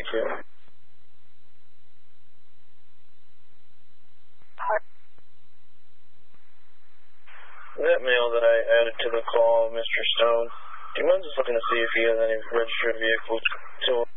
Thank you. That male that I added to the call, Mr. Stone, do you mind just looking to see if he has any registered vehicles to